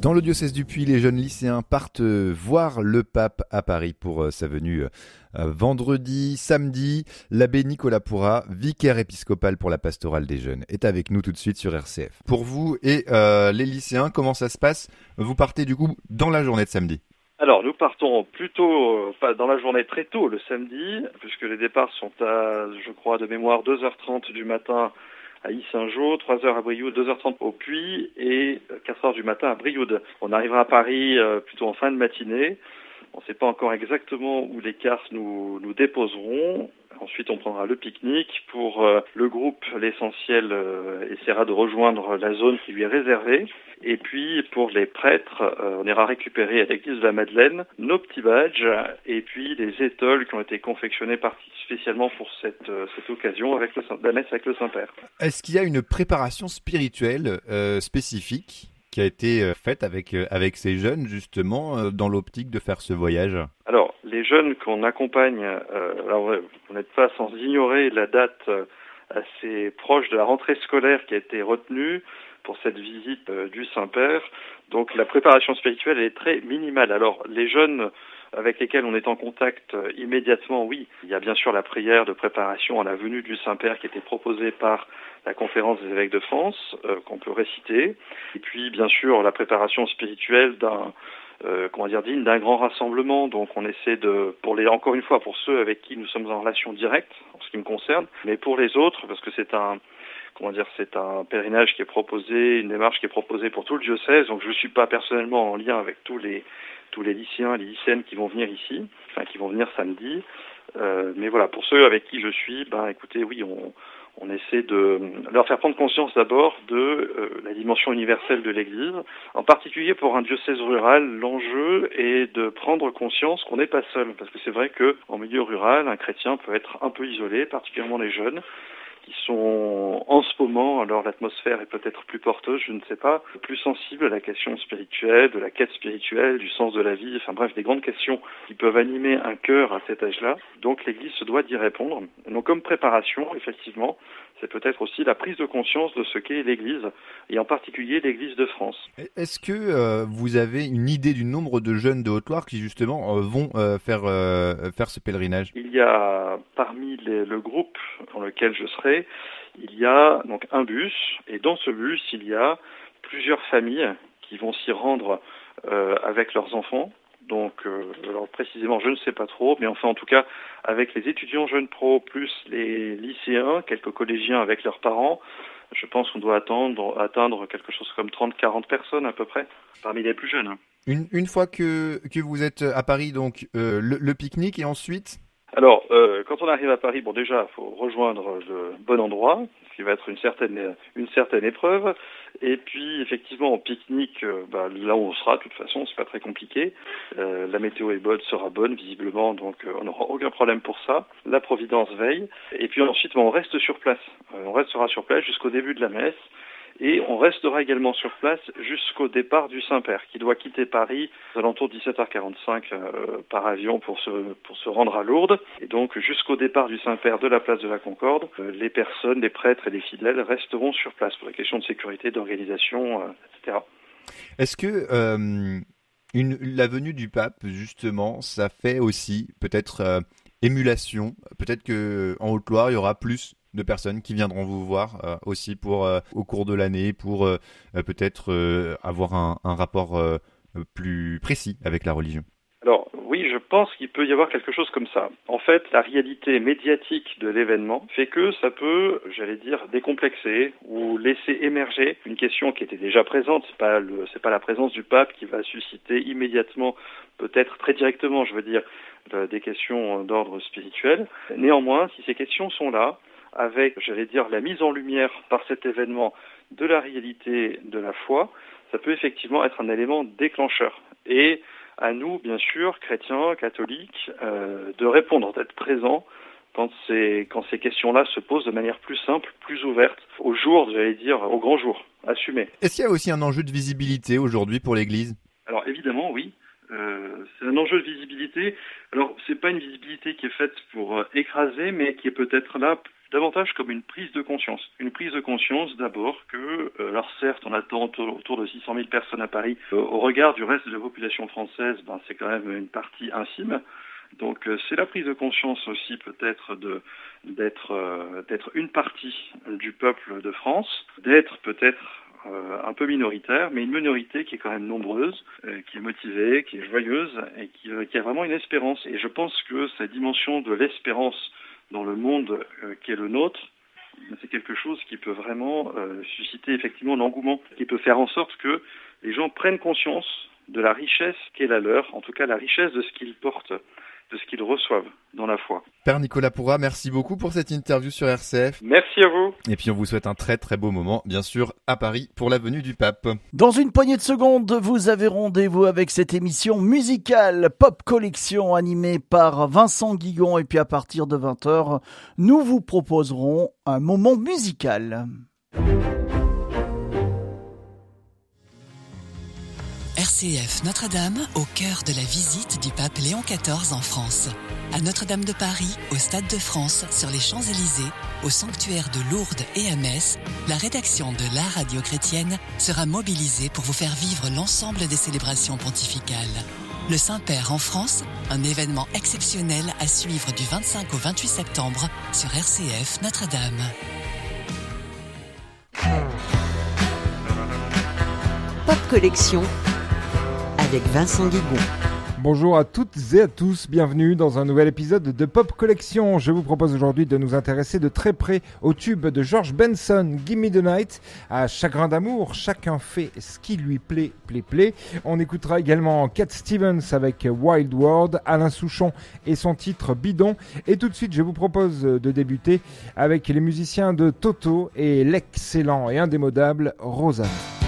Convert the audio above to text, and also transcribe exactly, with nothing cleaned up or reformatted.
Dans le diocèse du Puy, les jeunes lycéens partent voir le pape à Paris pour sa venue vendredi, samedi. L'abbé Nicolas Pourrat, vicaire épiscopal pour la pastorale des jeunes, est avec nous tout de suite sur R C F. Pour vous et euh, les lycéens, comment ça se passe? Vous partez du coup dans la journée de samedi? Alors, nous partons plutôt pas dans la journée très tôt le samedi, puisque les départs sont à, je crois, de mémoire deux heures trente du matin à Yssingeaux, trois heures à Brioude, deux heures trente au Puy et quatre heures du matin à Brioude. On arrivera à Paris euh, plutôt en fin de matinée. On ne sait pas encore exactement où les cars nous, nous déposeront. Ensuite, on prendra le pique-nique. Pour euh, le groupe, l'essentiel euh, essaiera de rejoindre la zone qui lui est réservée. Et puis, pour les prêtres, euh, on ira récupérer à l'église de la Madeleine nos petits badges et puis les étoiles qui ont été confectionnées spécialement pour cette, euh, cette occasion avec le, la messe avec le Saint-Père. Est-ce qu'il y a une préparation spirituelle euh, spécifique qui a été faite avec, avec ces jeunes, justement, dans l'optique de faire ce voyage? Alors, les jeunes qu'on accompagne, euh, alors, vous n'êtes pas sans ignorer la date euh, assez proche de la rentrée scolaire qui a été retenue pour cette visite euh, du Saint-Père. Donc, la préparation spirituelle est très minimale. Alors, les jeunes avec lesquels on est en contact euh, immédiatement, oui. Il y a bien sûr la prière de préparation à la venue du Saint-Père qui était proposée par la conférence des évêques de France, euh, qu'on peut réciter. Et puis, bien sûr, la préparation spirituelle d'un, euh, comment dire, digne d'un grand rassemblement. Donc, on essaie de, pour les, encore une fois, pour ceux avec qui nous sommes en relation directe, en ce qui me concerne, mais pour les autres, parce que c'est un, comment dire, c'est un pèlerinage qui est proposé, une démarche qui est proposée pour tout le diocèse. Donc, je ne suis pas personnellement en lien avec tous les tous les lycéens, les lycéennes qui vont venir ici, enfin qui vont venir samedi. Euh, mais voilà, pour ceux avec qui je suis, ben écoutez, oui, on, on essaie de leur faire prendre conscience d'abord de euh, la dimension universelle de l'Église. En particulier pour un diocèse rural, l'enjeu est de prendre conscience qu'on n'est pas seul, parce que c'est vrai que en milieu rural, un chrétien peut être un peu isolé, particulièrement les jeunes, qui sont en ce moment, alors l'atmosphère est peut-être plus porteuse, je ne sais pas, plus sensibles à la question spirituelle, de la quête spirituelle, du sens de la vie, enfin bref, des grandes questions qui peuvent animer un cœur à cet âge-là. Donc l'Église se doit d'y répondre. Donc comme préparation, effectivement, c'est peut-être aussi la prise de conscience de ce qu'est l'Église, et en particulier l'Église de France. Est-ce que euh, vous avez une idée du nombre de jeunes de Haute-Loire qui justement euh, vont euh, faire, euh, faire ce pèlerinage? Il y a parmi les, le groupe dans lequel je serai, il y a donc un bus, et dans ce bus, il y a plusieurs familles qui vont s'y rendre euh, avec leurs enfants. Donc, euh, alors précisément, je ne sais pas trop, mais enfin, en tout cas, avec les étudiants jeunes pro, plus les lycéens, quelques collégiens avec leurs parents, je pense qu'on doit attendre, atteindre quelque chose comme trente à quarante personnes à peu près, parmi les plus jeunes. Une, une fois que, que vous êtes à Paris, donc euh, le, le pique-nique et ensuite? Alors, euh, quand on arrive à Paris, bon déjà, il faut rejoindre le bon endroit, ce qui va être une certaine une certaine épreuve. Et puis, effectivement, en pique-nique, euh, bah, là où on sera, de toute façon, c'est pas très compliqué. Euh, la météo est bonne, sera bonne, visiblement, donc euh, on n'aura aucun problème pour ça. La Providence veille. Et puis ensuite, bah, on reste sur place. Euh, on restera sur place jusqu'au début de la messe. Et on restera également sur place jusqu'au départ du Saint-Père, qui doit quitter Paris aux alentours de dix-sept heures quarante-cinq euh, par avion pour se, pour se rendre à Lourdes. Et donc jusqu'au départ du Saint-Père de la place de la Concorde, euh, les personnes, les prêtres et les fidèles resteront sur place pour la question de sécurité, d'organisation, euh, et cetera. Est-ce que euh, une, la venue du pape, justement, ça fait aussi peut-être euh, émulation? Peut-être qu'en Haute-Loire, il y aura plus de personnes qui viendront vous voir euh, aussi pour euh, au cours de l'année pour euh, euh, peut-être euh, avoir un, un rapport euh, plus précis avec la religion. Alors oui, je pense qu'il peut y avoir quelque chose comme ça. En fait, la réalité médiatique de l'événement fait que ça peut, j'allais dire, décomplexer ou laisser émerger une question qui était déjà présente. C'est pas le, c'est pas la présence du pape qui va susciter immédiatement, peut-être très directement, je veux dire, des questions d'ordre spirituel. Néanmoins, si ces questions sont là, avec, j'allais dire, la mise en lumière par cet événement de la réalité de la foi, ça peut effectivement être un élément déclencheur. Et à nous, bien sûr, chrétiens, catholiques, euh, de répondre, d'être présents quand ces, quand ces questions-là se posent de manière plus simple, plus ouverte, au jour, j'allais dire, au grand jour, assumé. Est-ce qu'il y a aussi un enjeu de visibilité aujourd'hui pour l'Église? Alors évidemment, oui. Euh, c'est un enjeu de visibilité. Alors, c'est pas une visibilité qui est faite pour euh, écraser, mais qui est peut-être là davantage comme une prise de conscience. Une prise de conscience d'abord que, euh, alors certes, on attend autour, autour de six cent mille personnes à Paris. Euh, au regard du reste de la population française, ben, c'est quand même une partie infime. Donc euh, c'est la prise de conscience aussi peut-être de d'être euh, d'être une partie du peuple de France, d'être peut-être euh, un peu minoritaire, mais une minorité qui est quand même nombreuse, euh, qui est motivée, qui est joyeuse et qui, euh, qui a vraiment une espérance. Et je pense que cette dimension de l'espérance dans le monde euh, qui est le nôtre, c'est quelque chose qui peut vraiment euh, susciter effectivement l'engouement, qui peut faire en sorte que les gens prennent conscience de la richesse qu'est la leur, en tout cas la richesse de ce qu'ils portent, de ce qu'ils reçoivent dans la foi. Père Nicolas Pourrat, merci beaucoup pour cette interview sur R C F. Merci à vous. Et puis on vous souhaite un très très beau moment, bien sûr, à Paris pour la venue du pape. Dans une poignée de secondes, vous avez rendez-vous avec cette émission musicale Pop Collection animée par Vincent Guigon. Et puis à partir de vingt heures, nous vous proposerons un moment musical. R C F Notre-Dame, au cœur de la visite du pape Léon quatorze en France. À Notre-Dame de Paris, au Stade de France, sur les Champs-Élysées, au sanctuaire de Lourdes et à Metz, la rédaction de la radio chrétienne sera mobilisée pour vous faire vivre l'ensemble des célébrations pontificales. Le Saint-Père en France, un événement exceptionnel à suivre du vingt-cinq au vingt-huit septembre sur R C F Notre-Dame. Pop Collection avec Vincent Guigon. Bonjour à toutes et à tous, bienvenue dans un nouvel épisode de Pop Collection. Je vous propose aujourd'hui de nous intéresser de très près au tube de George Benson, Gimme the Night. À Chagrin d'amour, chacun fait ce qui lui plaît, plaît, plaît. On écoutera également Cat Stevens avec Wild World, Alain Souchon et son titre Bidon. Et tout de suite, je vous propose de débuter avec les musiciens de Toto et l'excellent et indémodable Rosanna.